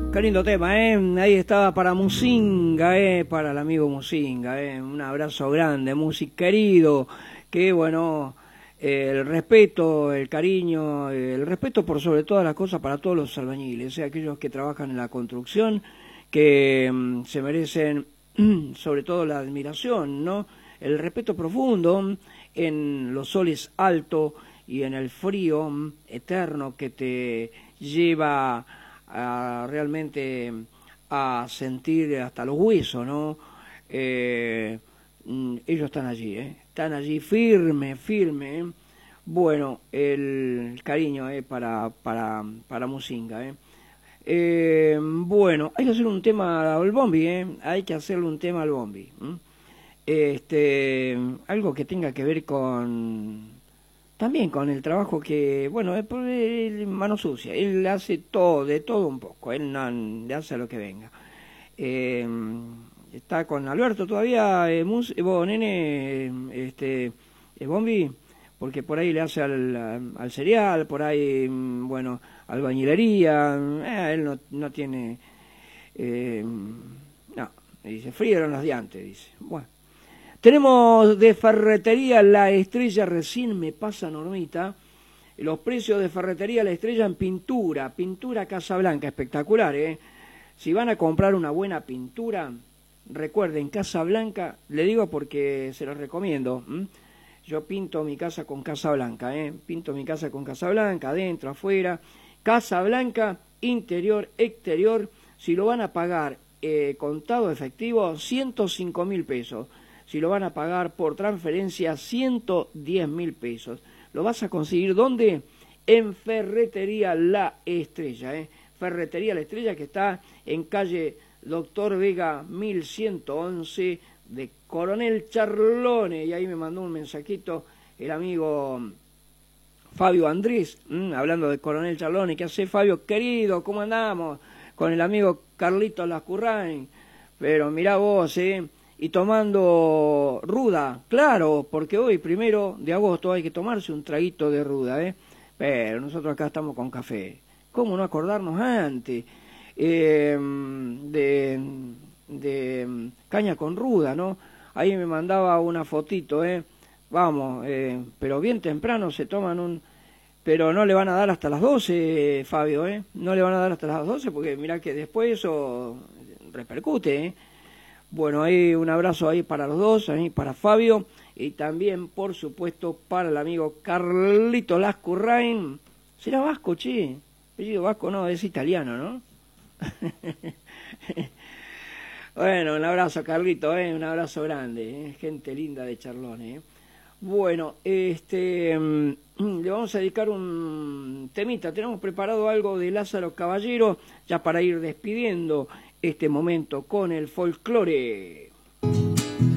Qué lindo tema, ¿eh? Ahí estaba para Musinga, para el amigo Musinga, un abrazo grande, Musi querido, que bueno, el respeto, el cariño, el respeto por sobre todas las cosas para todos los albañiles, aquellos que trabajan en la construcción, que se merecen sobre todo la admiración, ¿no? El respeto profundo en los soles altos y en el frío eterno que te lleva a realmente a sentir hasta los huesos, ¿no? Ellos están allí firme, firme. Bueno, el cariño para Musinga. Bueno, hay que hacer un tema al Bombi, hay que hacerle un tema al Bombi. Algo que tenga que ver también con el trabajo que, bueno, es mano sucia, él hace todo, de todo un poco, él no le hace lo que venga. Está con Alberto todavía, vos, nene, Bombi, porque por ahí le hace al cereal, por ahí, bueno, albañilería, él no tiene, no, dice, frieron los diantes, dice, bueno. Tenemos de ferretería La Estrella, recién me pasa Normita, los precios de ferretería La Estrella en pintura Casablanca, espectacular, Si van a comprar una buena pintura, recuerden, Casablanca, le digo porque se los recomiendo, yo pinto mi casa con Casablanca, pinto mi casa con Casablanca, adentro, afuera, Casablanca, interior, exterior, si lo van a pagar contado efectivo, 105.000 pesos. Si lo van a pagar por transferencia, 110.000 pesos. ¿Lo vas a conseguir dónde? En Ferretería La Estrella. Ferretería La Estrella, que está en calle Doctor Vega 1111 de Coronel Charlone. Y ahí me mandó un mensajito el amigo Fabio Andrés, hablando de Coronel Charlone. ¿Qué hace, Fabio querido? ¿Cómo andamos? Con el amigo Carlito Lascurrain. Pero mirá vos, y tomando ruda, claro, porque hoy, 1 de agosto, hay que tomarse un traguito de ruda, pero nosotros acá estamos con café. ¿Cómo no acordarnos antes de caña con ruda, no? Ahí me mandaba una fotito, vamos, pero bien temprano se toman pero no le van a dar hasta las 12, Fabio, no le van a dar hasta las 12, porque mirá que después eso repercute, Bueno, ahí un abrazo ahí para los dos, ahí para Fabio, y también, por supuesto, para el amigo Carlito Lascurrain. ¿Será vasco, che? Apellido vasco no, es italiano, ¿no? Bueno, un abrazo, Carlito, un abrazo grande, gente linda de Charlone, Bueno, le vamos a dedicar un temita. Tenemos preparado algo de Lázaro Caballero, ya para ir despidiendo este momento con el folclore.